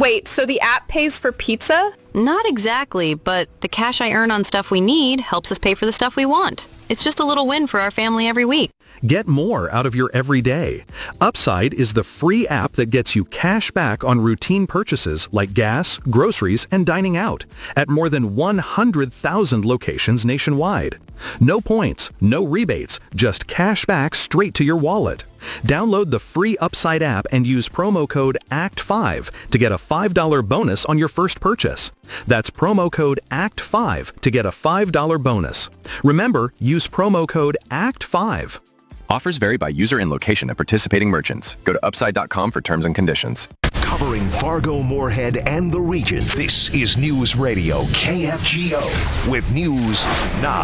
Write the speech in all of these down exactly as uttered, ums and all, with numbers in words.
Wait, so the app pays for pizza? Not exactly, but the cash I earn on stuff we need helps us pay for the stuff we want. It's just a little win for our family every week. Get more out of your everyday. Upside is the free app that gets you cash back on routine purchases like gas, groceries, and dining out at more than one hundred thousand locations nationwide. No points, no rebates, just cash back straight to your wallet. Download the free Upside app and use promo code A C T five to get a five dollars bonus on your first purchase. That's promo code A C T five to get a five dollars bonus. Remember, use promo code A C T five. Offers vary by user and location at participating merchants. Go to upside dot com for terms and conditions. Covering Fargo, Moorhead, and the region, this is News Radio K F G O with news now.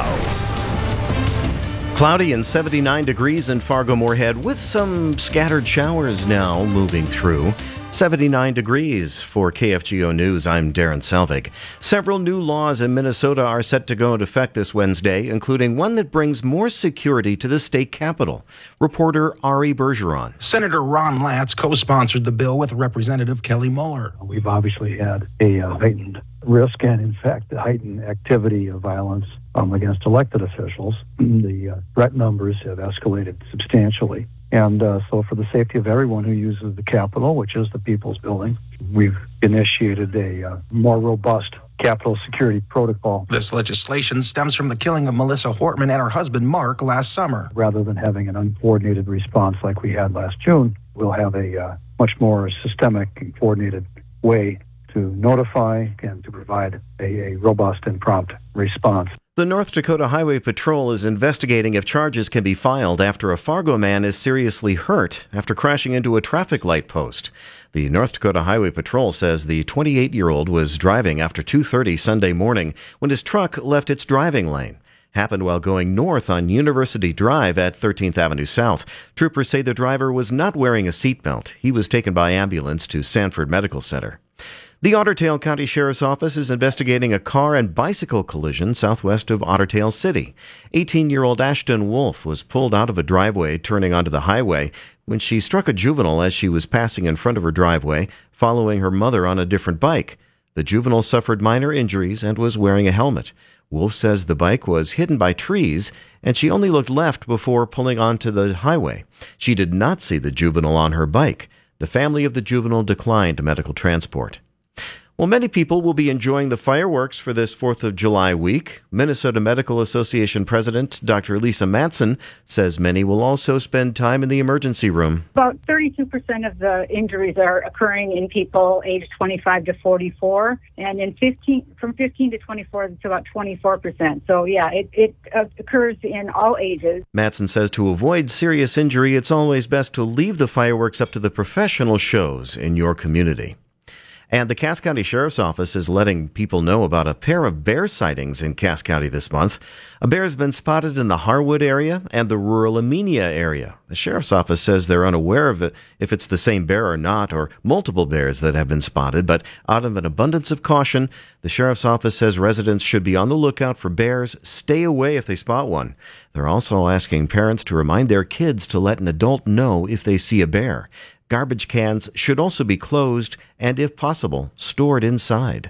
Cloudy and seventy-nine degrees in Fargo, Moorhead with some scattered showers now moving through. seventy-nine degrees for K F G O News. I'm Darren Selvig. Several new laws in Minnesota are set to go into effect this Wednesday, including one that brings more security to the state capitol. Reporter Ari Bergeron. Senator Ron Latz co-sponsored the bill with Representative Kelly Mueller. We've obviously had a uh, heightened risk and, in fact, a heightened activity of violence um, against elected officials. The uh, threat numbers have escalated substantially. And uh, so for the safety of everyone who uses the Capitol, which is the People's Building, we've initiated a uh, more robust Capitol security protocol. This legislation stems from the killing of Melissa Hortman and her husband, Mark, last summer. Rather than having an uncoordinated response like we had last June, we'll have a uh, much more systemic and coordinated way to notify and to provide a, a robust and prompt response. The North Dakota Highway Patrol is investigating if charges can be filed after a Fargo man is seriously hurt after crashing into a traffic light post. The North Dakota Highway Patrol says the twenty-eight-year-old was driving after two thirty Sunday morning when his truck left its driving lane. Happened while going north on University Drive at thirteenth Avenue South. Troopers say the driver was not wearing a seatbelt. He was taken by ambulance to Sanford Medical Center. The Otter Tail County Sheriff's Office is investigating a car and bicycle collision southwest of Otter Tail City. eighteen-year-old Ashton Wolf was pulled out of a driveway turning onto the highway when she struck a juvenile as she was passing in front of her driveway, following her mother on a different bike. The juvenile suffered minor injuries and was wearing a helmet. Wolf says the bike was hidden by trees, and she only looked left before pulling onto the highway. She did not see the juvenile on her bike. The family of the juvenile declined medical transport. Well, many people will be enjoying the fireworks for this fourth of July week. Minnesota Medical Association President Doctor Lisa Matson says many will also spend time in the emergency room. About thirty-two percent of the injuries are occurring in people aged twenty-five to forty-four, and in fifteen from fifteen to twenty-four, it's about twenty-four percent. So, yeah, it, it occurs in all ages. Matson says to avoid serious injury, it's always best to leave the fireworks up to the professional shows in your community. And the Cass County Sheriff's Office is letting people know about a pair of bear sightings in Cass County this month. A bear has been spotted in the Harwood area and the rural Amenia area. The Sheriff's Office says they're unaware of it, if it's the same bear or not, or multiple bears that have been spotted, but out of an abundance of caution, the Sheriff's Office says residents should be on the lookout for bears. Stay away if they spot one. They're also asking parents to remind their kids to let an adult know if they see a bear. Garbage cans should also be closed and, if possible, stored inside.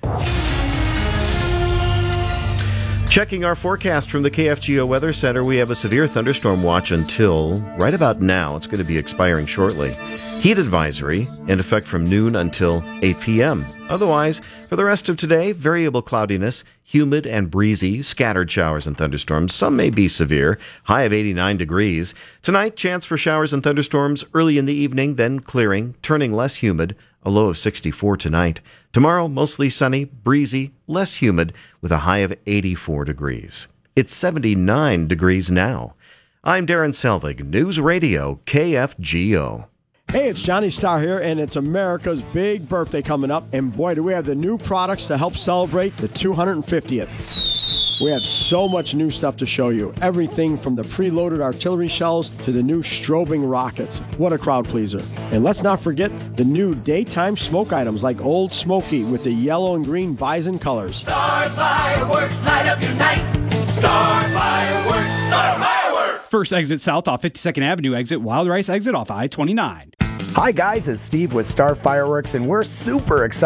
Checking our forecast from the K F G O Weather Center, we have a severe thunderstorm watch until right about now. It's going to be expiring shortly. Heat advisory in effect from noon until eight p.m. Otherwise, for the rest of today, variable cloudiness, humid and breezy, scattered showers and thunderstorms. Some may be severe. High of eighty-nine degrees. Tonight, chance for showers and thunderstorms early in the evening, then clearing, turning less humid. A low of sixty-four tonight. Tomorrow, mostly sunny, breezy, less humid, with a high of eighty-four degrees. It's seventy-nine degrees now. I'm Darren Selvig, News Radio K F G O. Hey, it's Johnny Starr here, and it's America's big birthday coming up. And boy, do we have the new products to help celebrate the two hundred fiftieth. We have so much new stuff to show you. Everything from the preloaded artillery shells to the new strobing rockets. What a crowd pleaser. And let's not forget the new daytime smoke items like Old Smoky with the yellow and green bison colors. Star Fireworks, light up your night. Star Fireworks, Star Fireworks. First exit south off fifty-second Avenue exit, Wild Rice exit off I twenty-nine. Hi guys, it's Steve with Star Fireworks, and we're super excited